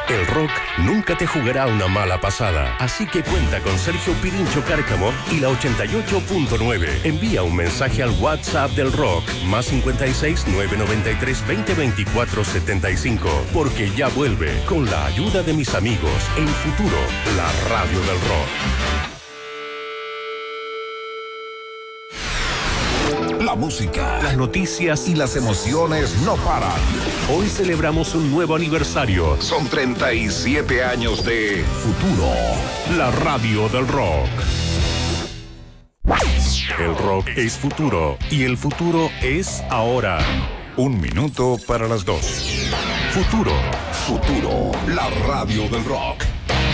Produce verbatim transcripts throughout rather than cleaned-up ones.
El rock nunca te jugará una mala pasada, así que cuenta con Sergio Pirincho Cárcamo y la ochenta y ocho punto nueve. Envía un mensaje al WhatsApp del rock, más cincuenta y seis, nueve noventa y tres, veinte, veinticuatro, setenta y cinco, porque ya vuelve, con la ayuda de mis amigos, en Futuro, la radio del rock. La música, las noticias y las emociones no paran. Hoy celebramos un nuevo aniversario. Son treinta y siete años de Futuro, la radio del rock. El rock es futuro y el futuro es ahora. Un minuto para las dos. Futuro. Futuro, la radio del rock.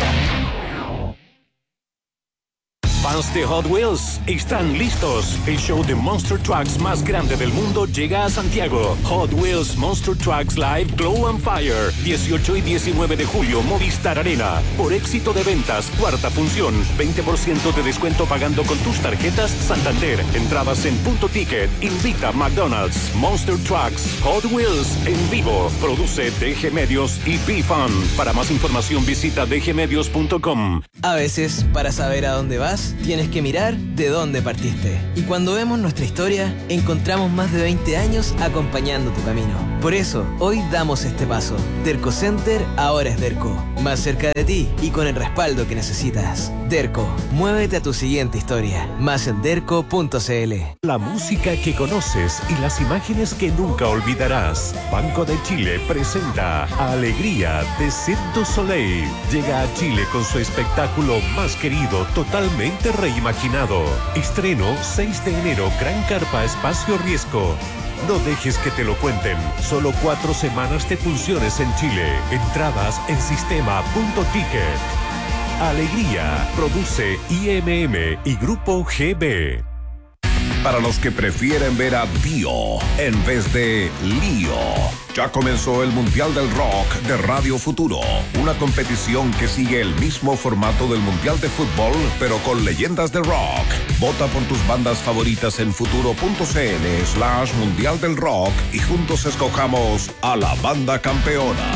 Fans de Hot Wheels, están listos. El show de Monster Trucks más grande del mundo llega a Santiago. Hot Wheels Monster Trucks Live Glow on Fire. dieciocho y diecinueve de julio, Movistar Arena. Por éxito de ventas, cuarta función. veinte por ciento de descuento pagando con tus tarjetas Santander. Entradas en Punto Ticket. Invita McDonald's. Monster Trucks Hot Wheels en vivo. Produce D G Medios y B-Fun. Para más información visita d g medios punto com. A veces, para saber a dónde vas, tienes que mirar de dónde partiste. Y cuando vemos nuestra historia, encontramos más de veinte años acompañando tu camino. Por eso, hoy damos este paso. Derco Center ahora es Derco. Más cerca de ti y con el respaldo que necesitas. Derco, muévete a tu siguiente historia. Más en derco punto c l. La música que conoces y las imágenes que nunca olvidarás. Banco de Chile presenta Alegría de Cirque du Soleil. Llega a Chile con su espectáculo más querido, totalmente reimaginado. Estreno seis de enero, Gran Carpa Espacio Riesgo. No dejes que te lo cuenten. Solo cuatro semanas de funciones en Chile. Entradas en sistema punto ticket. Alegría. Produce I M M y Grupo G B. Para los que prefieren ver a Dio en vez de Lío, ya comenzó el Mundial del Rock de Radio Futuro, una competición que sigue el mismo formato del Mundial de Fútbol, pero con leyendas de rock. Vota por tus bandas favoritas en futuro punto c l slash Mundial del Rock y juntos escojamos a la banda campeona.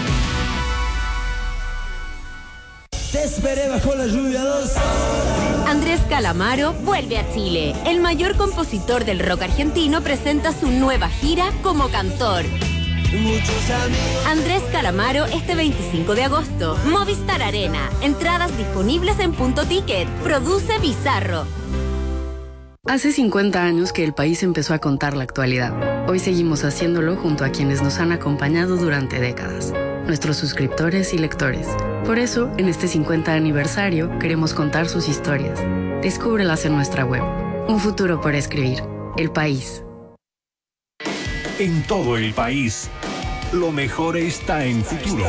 Te esperé bajo la lluvia dos horas. Andrés Calamaro vuelve a Chile. El mayor compositor del rock argentino presenta su nueva gira como cantor. Andrés Calamaro este veinticinco de agosto. Movistar Arena. Entradas disponibles en Punto Ticket. Produce Bizarro. Hace cincuenta años que el país empezó a contar la actualidad. Hoy seguimos haciéndolo junto a quienes nos han acompañado durante décadas. Nuestros suscriptores y lectores. Por eso, en este cincuenta aniversario, queremos contar sus historias. Descúbrelas en nuestra web. Un futuro por escribir. El País. En todo el país, lo mejor está en Futuro.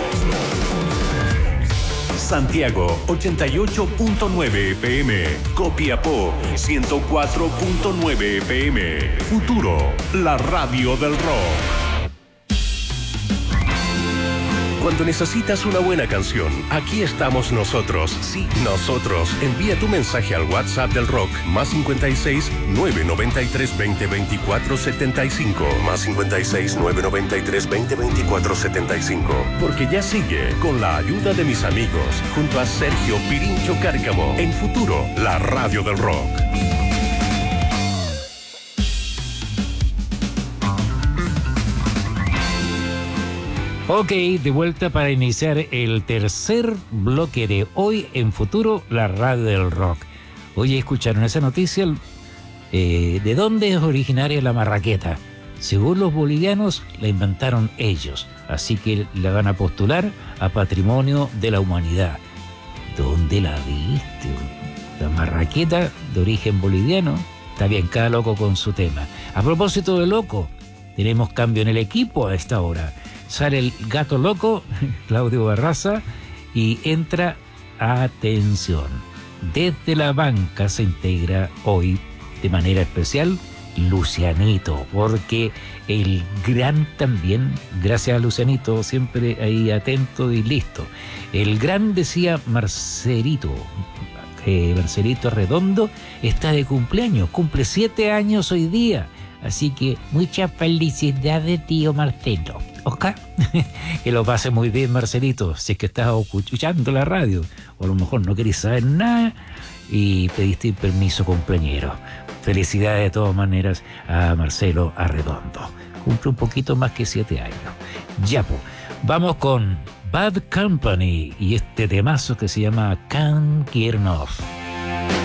Santiago, ochenta y ocho punto nueve F M. Copiapó, ciento cuatro punto nueve F M. Futuro, la radio del rock. Cuando necesitas una buena canción, aquí estamos nosotros. Sí, nosotros. Envía tu mensaje al WhatsApp del rock, más cincuenta y seis, nueve noventa y tres, veinte, veinticuatro, setenta y cinco, más cincuenta y seis, nueve noventa y tres, veinte, veinticuatro, setenta y cinco. Porque ya sigue, con la ayuda de mis amigos, junto a Sergio Pirincho Cárcamo, en Futuro, la radio del rock. Ok, de vuelta para iniciar el tercer bloque de hoy en Futuro, la radio del rock. Oye, ¿escucharon esa noticia? Eh, ¿De dónde es originaria la marraqueta? Según los bolivianos, la inventaron ellos, así que la van a postular a Patrimonio de la Humanidad. ¿Dónde la viste? La marraqueta de origen boliviano. Está bien, cada loco con su tema. A propósito de loco, tenemos cambio en el equipo a esta hora. Sale el gato loco, Claudio Barraza, y entra, atención, desde la banca se integra hoy de manera especial Lucianito, porque el gran también, gracias a Lucianito, siempre ahí atento y listo, el gran, decía Marcelito, eh, Marcelito Redondo, está de cumpleaños, cumple siete años hoy día, así que muchas felicidades, tío Marcelo. Oscar. Que lo pases muy bien, Marcelito. Si es que estás escuchando la radio, o a lo mejor no querés saber nada y pediste permiso cumpleañero. Felicidades de todas maneras a Marcelo Arredondo. Cumple un poquito más que siete años. Ya, pues, vamos con Bad Company y este temazo que se llama Can't Get Enough.